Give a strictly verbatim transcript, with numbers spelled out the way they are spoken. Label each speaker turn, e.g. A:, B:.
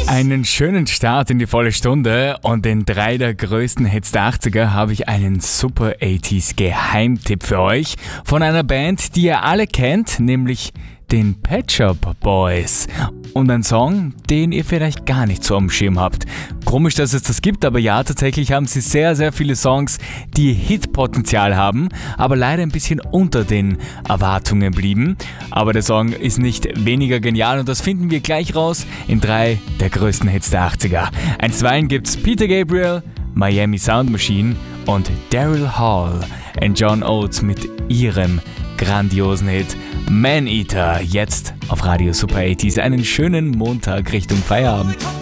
A: Einen schönen Start in die volle Stunde und in drei der größten Hits der achtziger habe ich einen super achtziger Geheimtipp für euch von einer Band, die ihr alle kennt, nämlich den Pet Shop Boys. Und ein Song, den ihr vielleicht gar nicht so am Schirm habt. Komisch, dass es das gibt, aber ja, tatsächlich haben sie sehr, sehr viele Songs, die Hitpotenzial haben, aber leider ein bisschen unter den Erwartungen blieben. Aber der Song ist nicht weniger genial und das finden wir gleich raus in drei der größten Hits der achtziger. Einstweilen gibt's Peter Gabriel, Miami Sound Machine und Daryl Hall und John Oates mit ihrem grandiosen Hit Man Eater, jetzt auf Radio Super achtziger. Einen schönen Montag Richtung Feierabend.